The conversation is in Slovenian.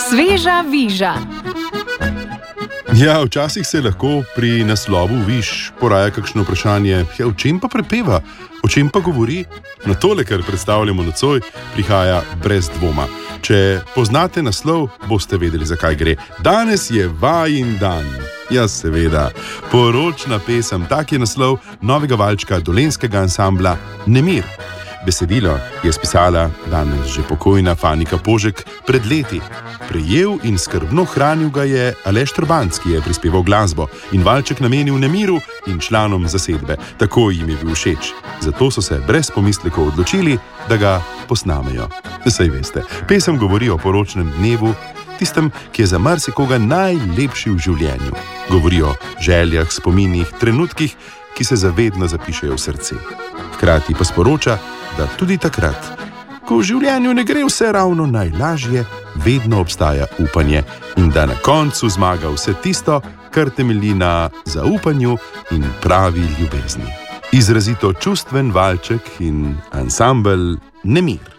Sveža viža. Ja, včasih se lahko pri naslovu viž poraja kakšno vprašanje, o čem pa prepeva, o čem pa govori. Na tole, kar predstavljamo nocoj, prihaja brez dvoma. Če poznate naslov, boste vedeli, zakaj gre. Danes je vajin dan. Ja, seveda, poročna pesem, tak je naslov novega valčka dolenjskega ansambla Nemir. Besedilo je spisala danes že pokojna Fanika Požek pred leti. Prejel in skrbno hranil ga je Aleš Trbanc, ki je prispeval glasbo in valček namenil Nemiru in članom zasedbe. Tako jim je bil všeč. Zato so se brez pomislekov odločili, da ga posnamejo. Saj veste, pesem govori o poročnem dnevu, tistem, ki je za marsikoga najlepši v življenju. Govori o željah, spominih, trenutkih, ki se zavedno zapišejo v srce. Hkrati pa sporoča, da tudi takrat, ko v življenju ne gre vse ravno najlažje, vedno obstaja upanje in da na koncu zmaga vse tisto, kar temelji na zaupanju in pravi ljubezni. Izrazito čustven valček in ansambel Nemir.